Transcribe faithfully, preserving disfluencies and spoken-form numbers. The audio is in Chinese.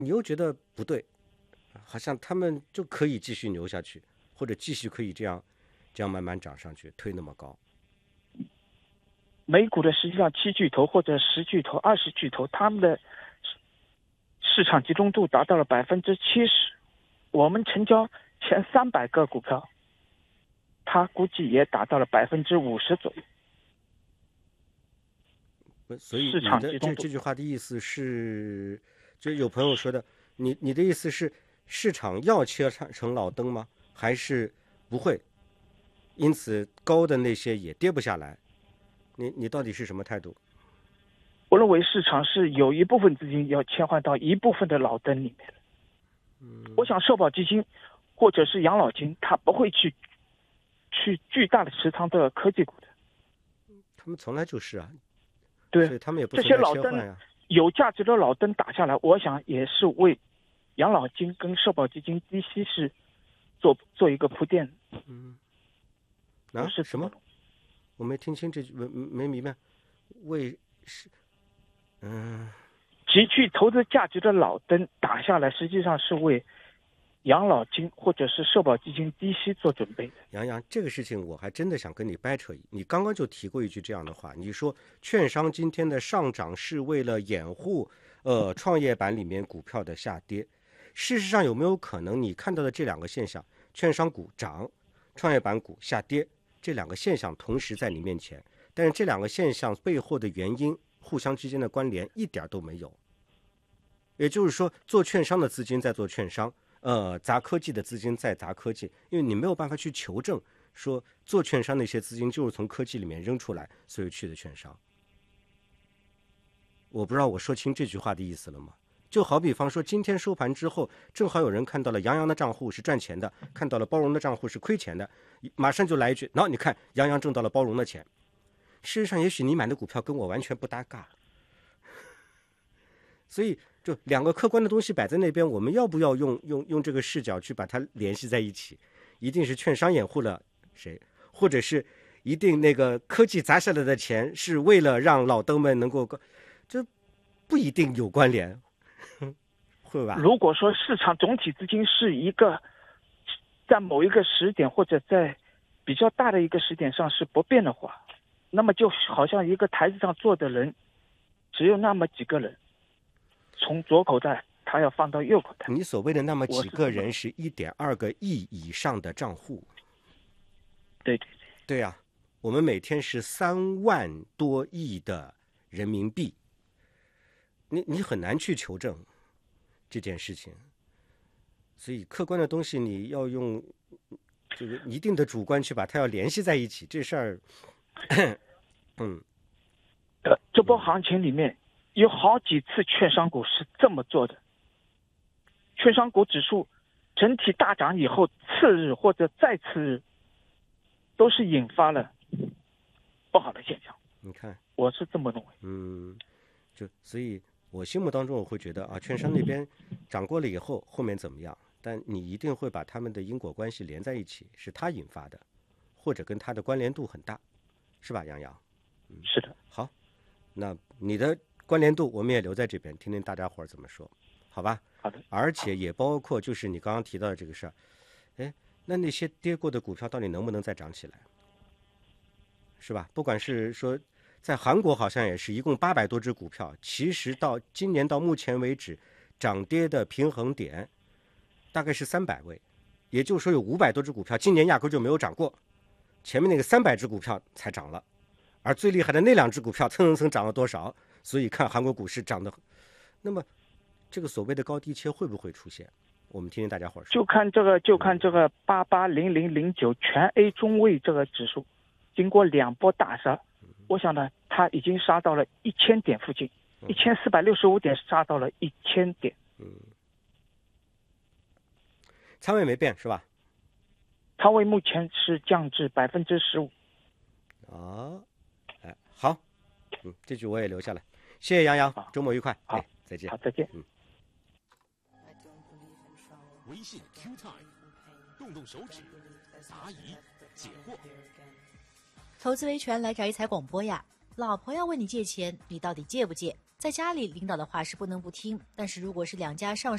你又觉得不对，好像他们就可以继续牛下去，或者继续可以这样这样慢慢涨上去，推那么高。 美股的实际上七巨头或者十巨头、二十巨头，他们的市场集中度达到了百分之七十。我们成交前三百个股票，它估计也达到了百分之五十左右。 所以你的这这句话的意思是，就有朋友说的，你你的意思是市场要切成老登吗？还是不会？因此高的那些也跌不下来。你你到底是什么态度？ 我认为市场是有一部分资金要切换到一部分的老登里面的。嗯，我想社保基金或者是养老金，它不会去去巨大的持仓的科技股的。 他们从来就是啊。 对， 所以他们也不这些老登有价值的老登打下来，我想也是为养老金跟社保基金低息是做做一个铺垫。 嗯，啊是什么？我没听清这句，没没明白。为是，嗯， 极具投资价值的老登打下来，实际上是为养老金或者是社保基金低息做准备的。 杨洋，这个事情我还真的想跟你掰扯。你刚刚就提过一句这样的话，你说券商今天的上涨是为了掩护呃创业板里面股票的下跌。事实上有没有可能你看到的这两个现象，券商股涨，创业板股下跌，这两个现象同时在你面前，但是这两个现象背后的原因互相之间的关联一点都没有。也就是说，做券商的资金在做券商，呃，砸科技的资金在砸科技，因为你没有办法去求证说做券商那些资金就是从科技里面扔出来，所以去的券商。我不知道我说清这句话的意思了吗？就好比方说，今天收盘之后，正好有人看到了杨洋的账户是赚钱的，看到了包容的账户是亏钱的，马上就来一句：“喏，你看杨洋挣到了包容的钱。”事实上，也许你买的股票跟我完全不搭嘎。所以，就两个客观的东西摆在那边，我们要不要用用用这个视角去把它联系在一起？一定是券商掩护了谁，或者是一定那个科技砸下来的钱是为了让老登们能够，这不一定有关联，会吧？ 如果说市场总体资金是一个在某一个时点或者在比较大的一个时点上是不变的话，那么就好像一个台子上坐的人只有那么几个人。从左口袋他要放到右口袋。 你所谓的那么几个人是一点二个亿以上的账户。 对对对。 对啊，我们每天是三万多亿的人民币，你你很难去求证这件事情。所以客观的东西你要用这个一定的主观去把它要联系在一起，这事儿，嗯， 呃，这波行情里面。有好几次券商股是这么做的，券商股指数整体大涨以后，次日或者再次日都是引发了不好的现象。 你看， 我是这么认为。 嗯，就所以我心目当中我会觉得啊，券商那边涨过了以后，后面怎么样？但你一定会把他们的因果关系连在一起，是他引发的，或者跟他的关联度很大，是吧，杨洋？ 嗯，是的。 好，那你的关联度我们也留在这边，听听大家伙怎么说，好吧？ 好的。 而且也包括就是你刚刚提到的这个事儿，哎，那那些跌过的股票到底能不能再涨起来，是吧？不管是说在韩国好像也是一共八百多只股票，其实到今年到目前为止，涨跌的平衡点大概是三百位，也就是说有五百多只股票今年压根就没有涨过，前面那个三百只股票才涨了，而最厉害的那两只股票蹭蹭蹭涨了多少？所以看韩国股市涨得，那么这个所谓的高低切会不会出现？我们听听大家伙说。 就看这个，就看这个八八零零零九全 A 中位这个指数，经过两波大杀，我想呢，它已经杀到了一千点附近，一千四百六十五点杀到了一千点。 嗯，仓位没变是吧？ 仓位目前是降至百分之十五。 啊，哎，好，嗯，这句我也留下来。谢谢杨洋，周末愉快。 好， 哎，再见。 好，再见。 嗯。 微信 Q Time， 动动手指，答疑解惑。 投资维权来找一财广播呀！老婆要问你借钱，你到底借不借？ 在家里，领导的话是不能不听，但是如果是两家上